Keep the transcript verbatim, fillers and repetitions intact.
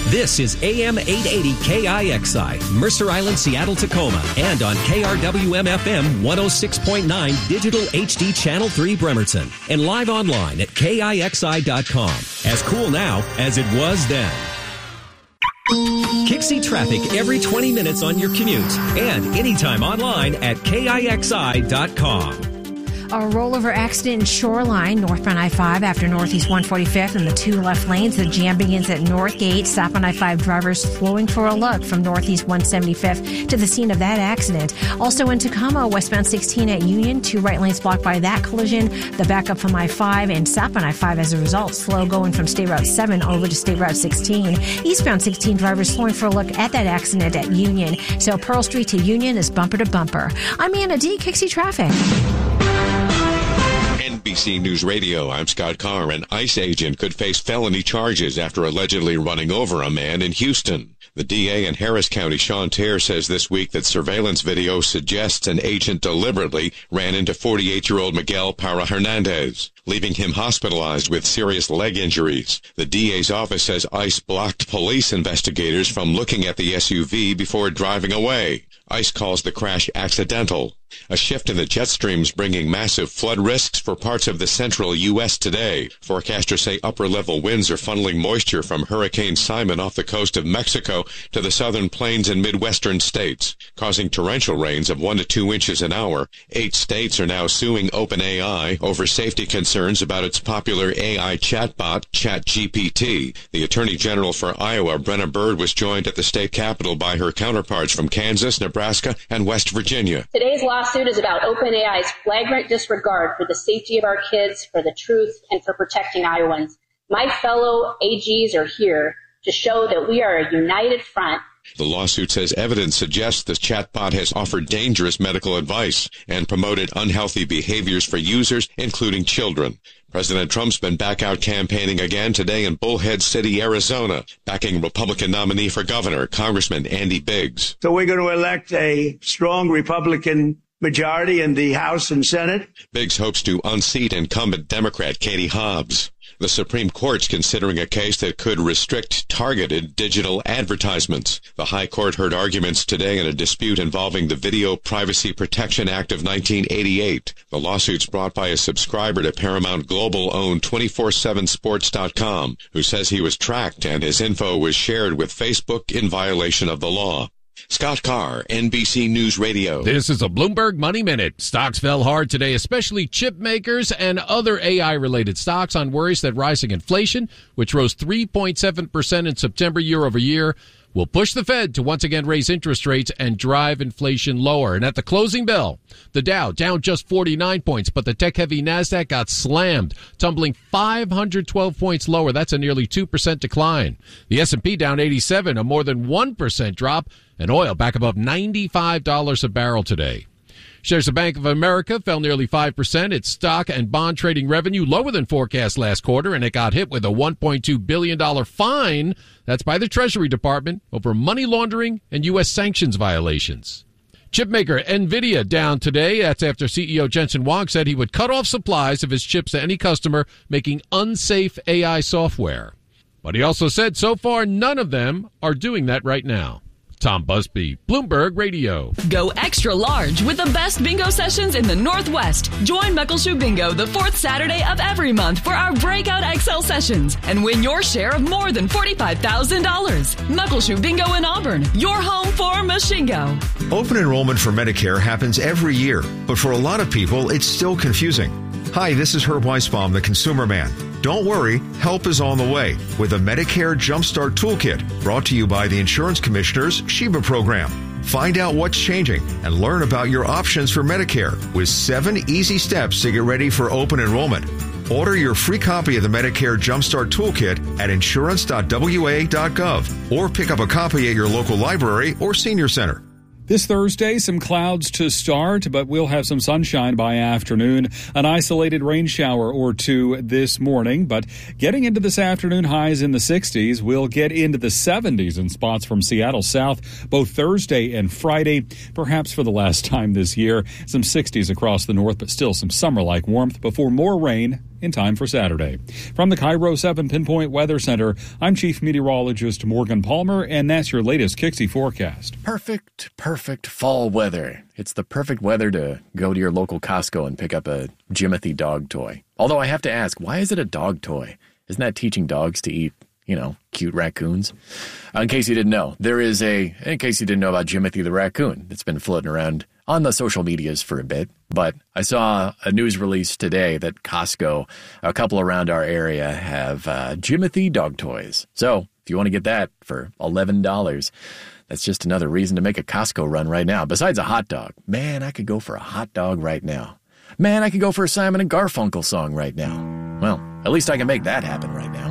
This is A M eight eighty K I X I, Mercer Island, Seattle, Tacoma, and on K R W M F M one oh six point nine Digital H D Channel three Bremerton, and live online at K I X I dot com. As cool now as it was then. Kixie traffic every twenty minutes on your commute and anytime online at K I X I dot com. A rollover accident in Shoreline, northbound I five after Northeast one forty-fifth and the two left lanes. The jam begins at Northgate. Southbound I five drivers flowing for a look from Northeast one seventy-fifth to the scene of that accident. Also in Tacoma, westbound sixteen at Union, two right lanes blocked by that collision. The backup from I five and southbound I five as a result. Slow going from State Route seven over to State Route sixteen. Eastbound sixteen drivers flowing for a look at that accident at Union. So Pearl Street to Union is bumper to bumper. I'm Anna D. Kixie Traffic. N B C News Radio, I'm Scott Carr. An ICE agent could face felony charges after allegedly running over a man in Houston. The D A in Harris County, Sean Terre, says this week that surveillance video suggests an agent deliberately ran into forty-eight-year-old Miguel Parra Hernandez, leaving him hospitalized with serious leg injuries. The D A's office says ICE blocked police investigators from looking at the S U V before driving away. ICE calls the crash accidental. A shift in the jet streams bringing massive flood risks for parts of the central U S today. Forecasters say upper-level winds are funneling moisture from Hurricane Simon off the coast of Mexico to the southern plains and midwestern states, causing torrential rains of one to two inches an hour. Eight states are now suing OpenAI over safety concerns about its popular A I chatbot, ChatGPT. The Attorney General for Iowa, Brenna Bird, was joined at the state capitol by her counterparts from Kansas, Nebraska, and West Virginia. Today's lawsuit is about OpenAI's flagrant disregard for the safety of our kids, for the truth, and for protecting Iowans. My fellow A Gs are here to show that we are a united front. The lawsuit says evidence suggests the chatbot has offered dangerous medical advice and promoted unhealthy behaviors for users, including children. President Trump's been back out campaigning again today in Bullhead City, Arizona, backing Republican nominee for governor, Congressman Andy Biggs. So we're going to elect a strong Republican majority in the House and Senate. Biggs hopes to unseat incumbent Democrat Katie Hobbs. The Supreme Court's considering a case that could restrict targeted digital advertisements. The High Court heard arguments today in a dispute involving the Video Privacy Protection Act of nineteen eighty-eight. The lawsuit's brought by a subscriber to Paramount Global-owned two four seven sports dot com, who says he was tracked and his info was shared with Facebook in violation of the law. Scott Carr, N B C News Radio. This is a Bloomberg Money Minute. Stocks fell hard today, especially chip makers and other A I-related stocks on worries that rising inflation, which rose three point seven percent in September year over year, will push the Fed to once again raise interest rates and drive inflation lower. And at the closing bell, the Dow down just forty-nine points, but the tech-heavy NASDAQ got slammed, tumbling five hundred twelve points lower. That's a nearly two percent decline. The S and P down eighty-seven, a more than one percent drop, and oil back above ninety-five dollars a barrel today. Shares of Bank of America fell nearly five percent. Its stock and bond trading revenue lower than forecast last quarter, and it got hit with a one point two billion dollars fine. That's by the Treasury Department over money laundering and U S sanctions violations. Chipmaker NVIDIA down today. That's after C E O Jensen Huang said he would cut off supplies of his chips to any customer making unsafe A I software. But he also said so far none of them are doing that right now. Tom Busby, Bloomberg Radio. Go extra large with the best bingo sessions in the Northwest. Join Muckleshoe Bingo the fourth Saturday of every month for our Breakout X L sessions and win your share of more than forty-five thousand dollars. Muckleshoe Bingo in Auburn, your home for Machingo. Open enrollment for Medicare happens every year, but for a lot of people, it's still confusing. Hi, this is Herb Weisbaum, the Consumer Man. Don't worry, help is on the way with a Medicare Jumpstart Toolkit brought to you by the Insurance Commissioner's Sheba program. Find out what's changing and learn about your options for Medicare with seven easy steps to get ready for open enrollment. Order your free copy of the Medicare Jumpstart Toolkit at insurance dot w a dot gov or pick up a copy at your local library or senior center. This Thursday, some clouds to start, but we'll have some sunshine by afternoon. An isolated rain shower or two this morning, but getting into this afternoon, highs in the sixties. We'll get into the seventies in spots from Seattle south, both Thursday and Friday, perhaps for the last time this year. Some sixties across the north, but still some summer-like warmth before more rain in time for Saturday. From the Cairo seven Pinpoint Weather Center, I'm Chief Meteorologist Morgan Palmer, and that's your latest Kixie forecast. Perfect, perfect fall weather. It's the perfect weather to go to your local Costco and pick up a Jimothy dog toy. Although I have to ask, why is it a dog toy? Isn't that teaching dogs to eat, you know, cute raccoons? Uh, in case you didn't know, there is a, in case you didn't know about Jimothy the raccoon that's been floating around on the social medias for a bit. But I saw a news release today that Costco, a couple around our area, have uh, Jimothy dog toys. So if you want to get that for eleven dollars, that's just another reason to make a Costco run right now. Besides a hot dog, man, I could go for a hot dog right now. Man, I could go for a Simon and Garfunkel song right now. Well, at least I can make that happen right now.